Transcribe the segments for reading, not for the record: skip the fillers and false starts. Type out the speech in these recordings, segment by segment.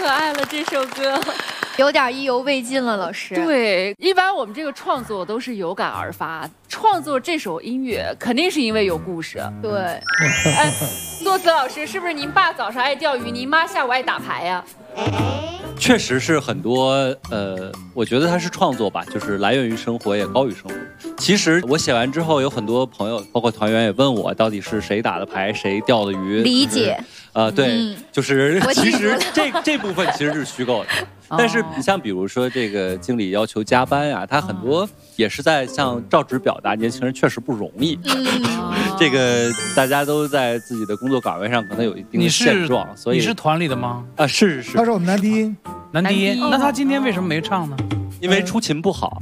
爱了这首歌。 有点意犹未尽了，老师。 对，一般我们这个创作都是有感而发，创作这首音乐肯定是因为有故事。 对， 哎，作词老师，是不是您爸早上爱钓鱼，您妈下午爱打牌呀？ 确实是很多，我觉得它是创作吧，就是来源于生活，也高于生活。其实我写完之后，有很多朋友，包括团员也问我，到底是谁打的牌，谁钓的鱼。 理解。 对，就是其实这部分其实是虚构的。但是你像比如说这个经理要求加班呀，他很多也是在向照纸表达年轻人确实不容易。这个大家都在自己的工作岗位上可能有一定的现状，所以你是团里的吗？ 啊，是。 他是我们男低音。 男低音，那他今天为什么没唱呢？ 因为出勤不好。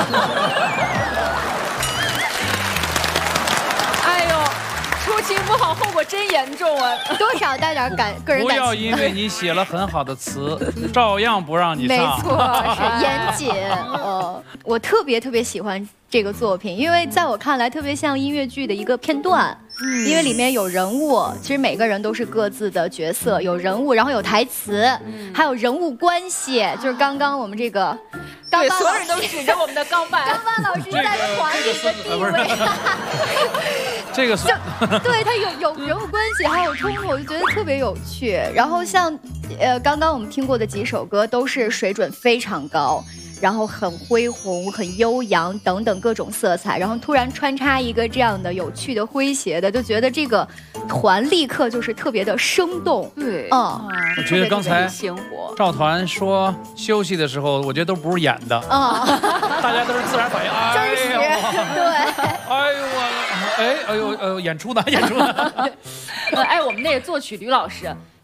出勤不好，后果真严重啊！ 多少带点个人感情。 不要因为你写了很好的词，照样不让你唱。 没错，是严谨。我特别喜欢这个作品，因为在我看来特别像音乐剧的一个片段。因为里面有人物，其实每个人都是各自的角色，有人物，然后有台词，还有人物关系。就是刚刚我们这个， 对，所有人都指着我们的钢板。 钢板老师在团里的地位。 这个对他有人物关系，还有冲突，我就觉得特别有趣。然后像刚刚我们听过的几首歌都是水准非常高，然后很恢宏、很悠扬等等各种色彩，然后突然穿插一个这样的有趣的诙谐的，就觉得这个团立刻就是特别的生动。 对， 我觉得刚才赵团说休息的时候，我觉得都不是演的，大家都是自然反应， 真实，对。 哎呦，演出呢，演出呢。 哎，我们那个作曲吕老师。